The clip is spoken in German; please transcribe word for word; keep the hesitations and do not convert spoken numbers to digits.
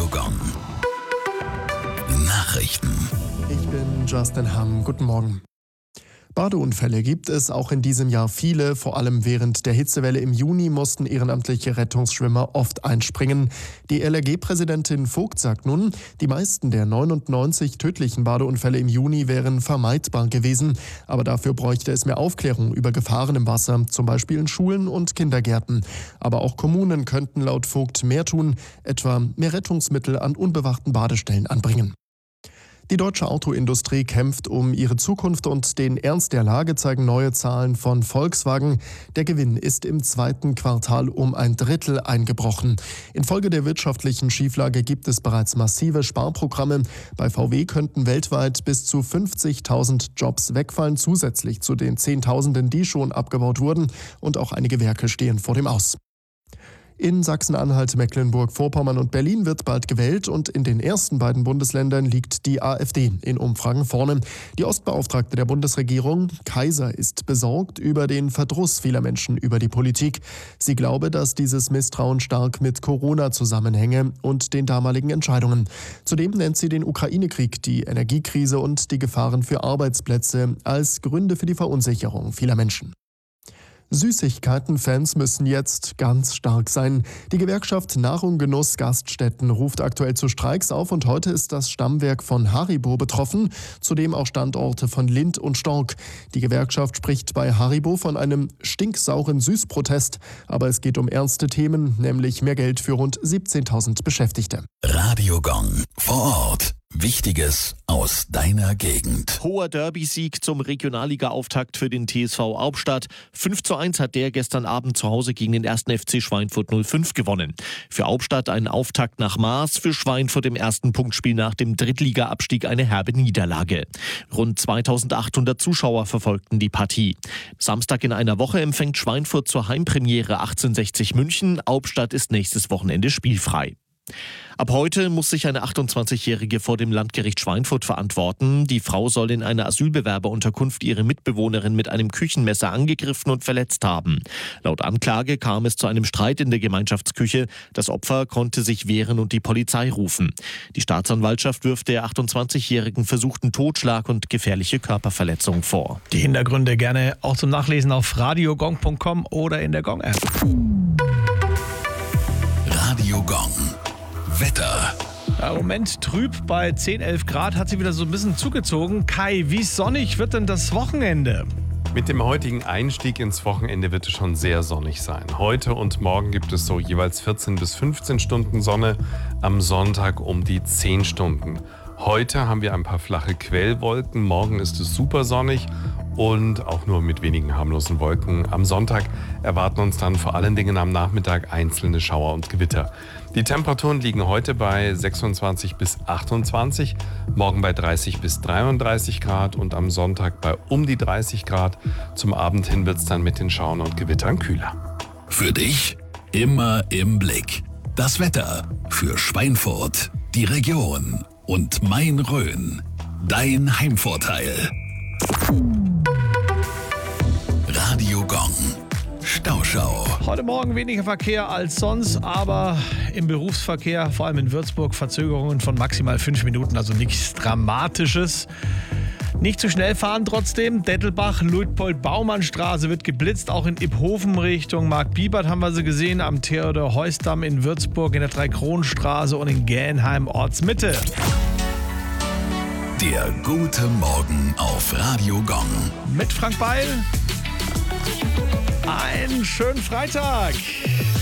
Radio Gong. Nachrichten. Ich bin Justin Hamm. Guten Morgen. Badeunfälle gibt es auch in diesem Jahr viele. Vor allem während der Hitzewelle im Juni mussten ehrenamtliche Rettungsschwimmer oft einspringen. Die L R G-Präsidentin Vogt sagt nun, die meisten der neunundneunzig tödlichen Badeunfälle im Juni wären vermeidbar gewesen. Aber dafür bräuchte es mehr Aufklärung über Gefahren im Wasser, zum Beispiel in Schulen und Kindergärten. Aber auch Kommunen könnten laut Vogt mehr tun, etwa mehr Rettungsmittel an unbewachten Badestellen anbringen. Die deutsche Autoindustrie kämpft um ihre Zukunft und den Ernst der Lage zeigen neue Zahlen von Volkswagen. Der Gewinn ist im zweiten Quartal um ein Drittel eingebrochen. Infolge der wirtschaftlichen Schieflage gibt es bereits massive Sparprogramme. Bei V W könnten weltweit bis zu fünfzigtausend Jobs wegfallen, zusätzlich zu den Zehntausenden, die schon abgebaut wurden. Und auch einige Werke stehen vor dem Aus. In Sachsen-Anhalt, Mecklenburg-Vorpommern und Berlin wird bald gewählt und in den ersten beiden Bundesländern liegt die AfD in Umfragen vorne. Die Ostbeauftragte der Bundesregierung, Kaiser, ist besorgt über den Verdruss vieler Menschen über die Politik. Sie glaube, dass dieses Misstrauen stark mit Corona zusammenhänge und den damaligen Entscheidungen. Zudem nennt sie den Ukraine-Krieg, die Energiekrise und die Gefahren für Arbeitsplätze als Gründe für die Verunsicherung vieler Menschen. Süßigkeiten-Fans müssen jetzt ganz stark sein. Die Gewerkschaft Nahrung, Genuss, Gaststätten ruft aktuell zu Streiks auf und heute ist das Stammwerk von Haribo betroffen, zudem auch Standorte von Lindt und Stork. Die Gewerkschaft spricht bei Haribo von einem stinksauren Süßprotest, aber es geht um ernste Themen, nämlich mehr Geld für rund siebzehntausend Beschäftigte. Radio Gong vor Ort. Wichtiges aus deiner Gegend. Hoher Derby-Sieg zum Regionalliga-Auftakt für den T S V Hauptstadt. fünf zu eins hat der gestern Abend zu Hause gegen den ersten F C Schweinfurt null fünf gewonnen. Für Hauptstadt ein Auftakt nach Maß, für Schweinfurt im ersten Punktspiel nach dem Drittliga-Abstieg eine herbe Niederlage. Rund zweitausendachthundert Zuschauer verfolgten die Partie. Samstag in einer Woche empfängt Schweinfurt zur Heimpremiere achtzehnhundertsechzig München. Hauptstadt ist nächstes Wochenende spielfrei. Ab heute muss sich eine achtundzwanzigjährige vor dem Landgericht Schweinfurt verantworten. Die Frau soll in einer Asylbewerberunterkunft ihre Mitbewohnerin mit einem Küchenmesser angegriffen und verletzt haben. Laut Anklage kam es zu einem Streit in der Gemeinschaftsküche. Das Opfer konnte sich wehren und die Polizei rufen. Die Staatsanwaltschaft wirft der achtundzwanzigjährigen versuchten Totschlag und gefährliche Körperverletzung vor. Die Hintergründe gerne auch zum Nachlesen auf radiogong punkt com oder in der Gong-App. Radio Gong. Wetter. Ja, im Moment trüb bei zehn, elf Grad, hat sie wieder so ein bisschen zugezogen. Kai, wie sonnig wird denn das Wochenende? Mit dem heutigen Einstieg ins Wochenende wird es schon sehr sonnig sein. Heute und morgen gibt es so jeweils vierzehn bis fünfzehn Stunden Sonne, am Sonntag um die zehn Stunden. Heute haben wir ein paar flache Quellwolken, morgen ist es super sonnig und auch nur mit wenigen harmlosen Wolken. Am Sonntag erwarten uns dann vor allen Dingen am Nachmittag einzelne Schauer und Gewitter. Die Temperaturen liegen heute bei sechsundzwanzig bis achtundzwanzig, morgen bei dreißig bis dreiunddreißig Grad und am Sonntag bei um die dreißig Grad. Zum Abend hin wird es dann mit den Schauern und Gewittern kühler. Für dich immer im Blick. Das Wetter für Schweinfurt, die Region und Main-Rhön. Dein Heimvorteil. Radio Gong. Stauschau. Heute Morgen weniger Verkehr als sonst, aber im Berufsverkehr, vor allem in Würzburg, Verzögerungen von maximal fünf Minuten, also nichts Dramatisches. Nicht zu schnell fahren trotzdem. Dettelbach, Luitpold-Baumann-Straße wird geblitzt. Auch in Iphofen Richtung Markt-Bibert haben wir sie gesehen. Am Theodor-Heuss-Damm in Würzburg, in der Drei-Kronen-Straße und in Gähnheim Ortsmitte. Der gute Morgen auf Radio Gong. Mit Frank Beil. Einen schönen Freitag.